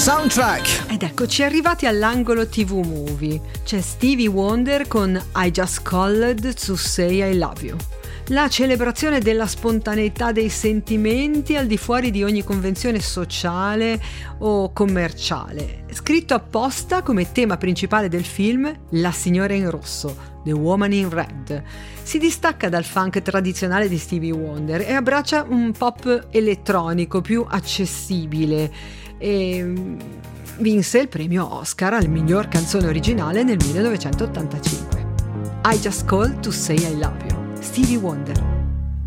Soundtrack. Ed eccoci arrivati all'angolo TV Movie. C'è Stevie Wonder con I Just Called to Say I Love You. La celebrazione della spontaneità dei sentimenti al di fuori di ogni convenzione sociale o commerciale. Scritto apposta come tema principale del film La signora in rosso, The Woman in Red. Si distacca dal funk tradizionale di Stevie Wonder e abbraccia un pop elettronico più accessibile e vinse il premio Oscar al miglior canzone originale nel 1985. I Just Called to Say I Love You, Stevie Wonder.